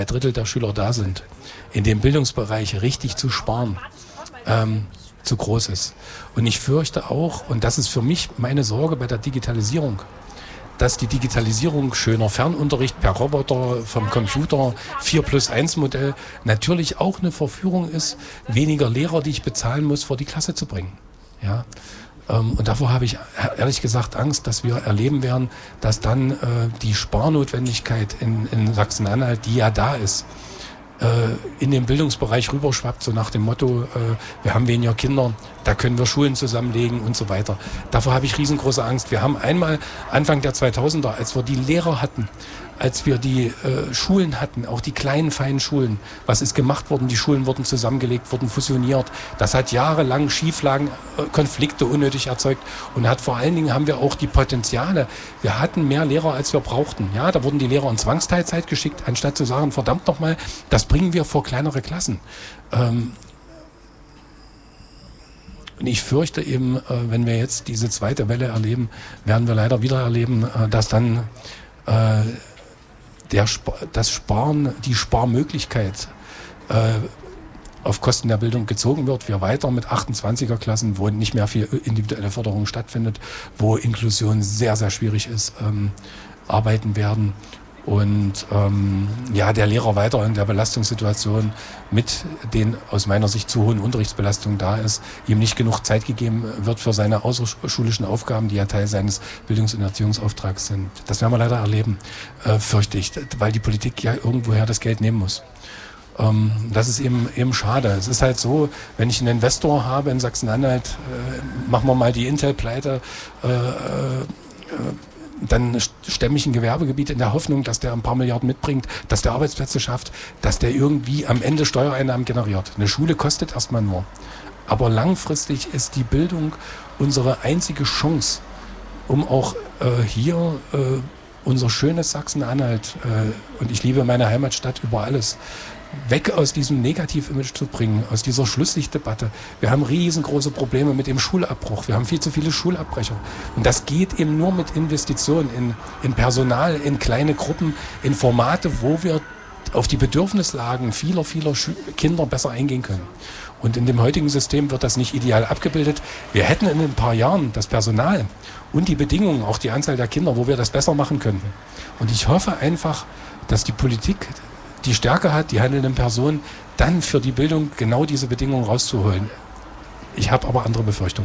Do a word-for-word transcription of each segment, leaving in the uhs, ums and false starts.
Drittel der Schüler da sind, in dem Bildungsbereich richtig zu sparen, ähm, zu groß ist. Und ich fürchte auch, und das ist für mich meine Sorge bei der Digitalisierung, dass die Digitalisierung, schöner Fernunterricht per Roboter vom Computer, vier plus eins Modell, natürlich auch eine Verführung ist, weniger Lehrer, die ich bezahlen muss, vor die Klasse zu bringen. Ja? Ähm, und davor habe ich ehrlich gesagt Angst, dass wir erleben werden, dass dann äh, die Sparnotwendigkeit in, in Sachsen-Anhalt, die ja da ist, in den Bildungsbereich rüberschwappt, so nach dem Motto, äh, wir haben weniger Kinder, da können wir Schulen zusammenlegen und so weiter. Davor habe ich riesengroße Angst. Wir haben einmal Anfang der zweitausender, als wir die Lehrer hatten, als wir die äh, Schulen hatten, auch die kleinen, feinen Schulen, was ist gemacht worden? Die Schulen wurden zusammengelegt, wurden fusioniert. Das hat jahrelang Schieflagen, äh, Konflikte unnötig erzeugt und hat vor allen Dingen haben wir auch die Potenziale. Wir hatten mehr Lehrer, als wir brauchten. Ja, da wurden die Lehrer in Zwangsteilzeit geschickt, anstatt zu sagen, verdammt nochmal, das bringen wir vor kleinere Klassen. Ähm, Und ich fürchte eben, äh, wenn wir jetzt diese zweite Welle erleben, werden wir leider wieder erleben, äh, dass dann äh, der Sp- das Sparen, die Sparmöglichkeit äh, auf Kosten der Bildung gezogen wird. Wir weiter mit achtundzwanziger Klassen, wo nicht mehr viel individuelle Förderung stattfindet, wo Inklusion sehr, sehr schwierig ist, ähm, arbeiten werden. Und ähm, ja, der Lehrer weiter in der Belastungssituation mit den aus meiner Sicht zu hohen Unterrichtsbelastungen da ist, ihm nicht genug Zeit gegeben wird für seine außerschulischen Aufgaben, die ja Teil seines Bildungs- und Erziehungsauftrags sind. Das werden wir leider erleben, äh, fürchte ich, weil die Politik ja irgendwoher das Geld nehmen muss. Ähm, das ist eben, eben schade. Es ist halt so, wenn ich einen Investor habe in Sachsen-Anhalt, äh, machen wir mal die Intel-Pleite, äh, äh, dann stemme ich ein Gewerbegebiet in der Hoffnung, dass der ein paar Milliarden mitbringt, dass der Arbeitsplätze schafft, dass der irgendwie am Ende Steuereinnahmen generiert. Eine Schule kostet erstmal nur. Aber langfristig ist die Bildung unsere einzige Chance, um auch äh, hier äh, unser schönes Sachsen-Anhalt, äh, und ich liebe meine Heimatstadt über alles, weg aus diesem Negativ-Image zu bringen, aus dieser Schlusslichtdebatte. Wir haben riesengroße Probleme mit dem Schulabbruch. Wir haben viel zu viele Schulabbrecher. Und das geht eben nur mit Investitionen in, in Personal, in kleine Gruppen, in Formate, wo wir auf die Bedürfnislagen vieler, vieler Schü- Kinder besser eingehen können. Und in dem heutigen System wird das nicht ideal abgebildet. Wir hätten in ein paar Jahren das Personal und die Bedingungen, auch die Anzahl der Kinder, wo wir das besser machen könnten. Und ich hoffe einfach, dass die Politik die Stärke hat, die handelnden Personen, dann für die Bildung genau diese Bedingungen rauszuholen. Ich habe aber andere Befürchtungen.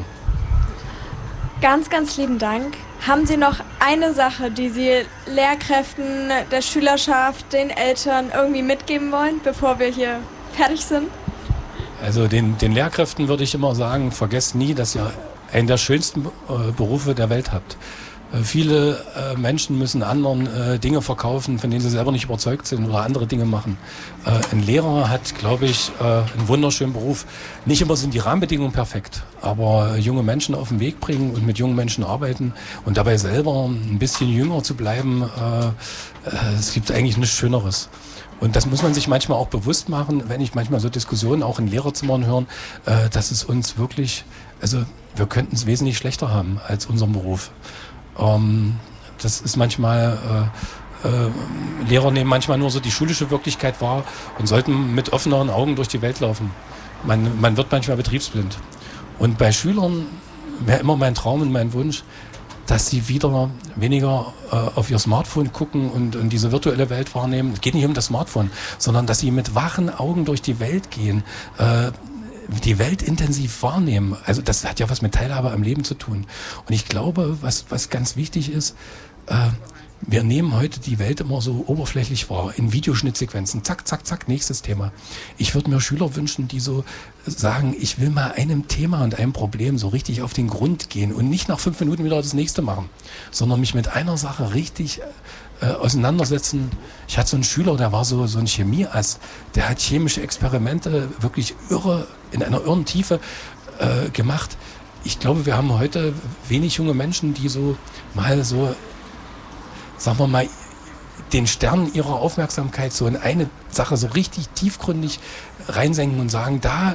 Ganz, ganz lieben Dank. Haben Sie noch eine Sache, die Sie Lehrkräften, der Schülerschaft, den Eltern irgendwie mitgeben wollen, bevor wir hier fertig sind? Also den, den Lehrkräften würde ich immer sagen, vergesst nie, dass ihr einen der schönsten äh, Berufe der Welt habt. Äh, viele äh, Menschen müssen anderen äh, Dinge verkaufen, von denen sie selber nicht überzeugt sind oder andere Dinge machen. Äh, ein Lehrer hat, glaube ich, äh, einen wunderschönen Beruf. Nicht immer sind die Rahmenbedingungen perfekt, aber äh, junge Menschen auf den Weg bringen und mit jungen Menschen arbeiten und dabei selber ein bisschen jünger zu bleiben, äh, äh, es gibt eigentlich nichts Schöneres. Und das muss man sich manchmal auch bewusst machen, wenn ich manchmal so Diskussionen auch in Lehrerzimmern höre, äh, dass es uns wirklich, also wir könnten es wesentlich schlechter haben als unseren Beruf. Ähm, das ist manchmal, äh, äh, Lehrer nehmen manchmal nur so die schulische Wirklichkeit wahr und sollten mit offeneren Augen durch die Welt laufen. Man, man wird manchmal betriebsblind. Und bei Schülern wäre immer mein Traum und mein Wunsch, dass sie wieder weniger äh, auf ihr Smartphone gucken und, und diese virtuelle Welt wahrnehmen. Es geht nicht um das Smartphone, sondern dass sie mit wachen Augen durch die Welt gehen, äh, die Welt intensiv wahrnehmen. Also das hat ja was mit Teilhabe am Leben zu tun. Und ich glaube, was, was ganz wichtig ist, äh, wir nehmen heute die Welt immer so oberflächlich wahr, in Videoschnittsequenzen. Zack, zack, zack, nächstes Thema. Ich würde mir Schüler wünschen, die so sagen, ich will mal einem Thema und einem Problem so richtig auf den Grund gehen und nicht nach fünf Minuten wieder das nächste machen, sondern mich mit einer Sache richtig äh, auseinandersetzen. Ich hatte so einen Schüler, der war so, so ein Chemieass, der hat chemische Experimente wirklich irre, in einer irren Tiefe äh, gemacht. Ich glaube, wir haben heute wenig junge Menschen, die so mal so, sagen wir mal, den Stern ihrer Aufmerksamkeit so in eine Sache so richtig tiefgründig reinsenken und sagen, da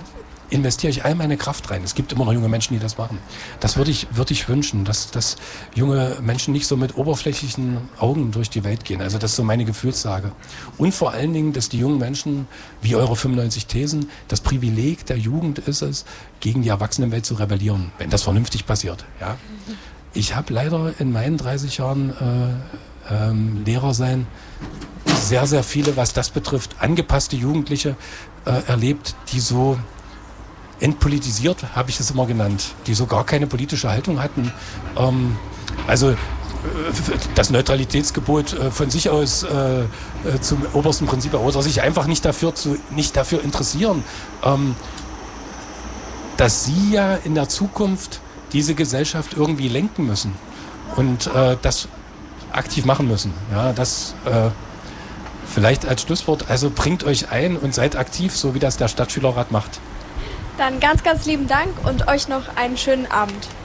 investiere ich all meine Kraft rein. Es gibt immer noch junge Menschen, die das machen. Das würde ich, würde ich wünschen, dass, dass junge Menschen nicht so mit oberflächlichen Augen durch die Welt gehen. Also das ist so meine Gefühlslage. Und vor allen Dingen, dass die jungen Menschen, wie eure fünfundneunzig Thesen, das Privileg der Jugend ist es, gegen die Erwachsenenwelt zu rebellieren, wenn das vernünftig passiert. Ja? Ich habe leider in meinen dreißig Jahren äh, ähm, Lehrer sein sehr, sehr viele, was das betrifft, angepasste Jugendliche äh, erlebt, die so entpolitisiert, habe ich es immer genannt, die so gar keine politische Haltung hatten. Ähm, also äh, das Neutralitätsgebot äh, von sich aus äh, äh, zum obersten Prinzip oder sich einfach nicht dafür, zu, nicht dafür interessieren, ähm, dass sie ja in der Zukunft diese Gesellschaft irgendwie lenken müssen und äh, das aktiv machen müssen. Ja, das äh, vielleicht als Schlusswort, also bringt euch ein und seid aktiv, so wie das der Stadtschülerrat macht. Dann ganz, ganz lieben Dank und euch noch einen schönen Abend.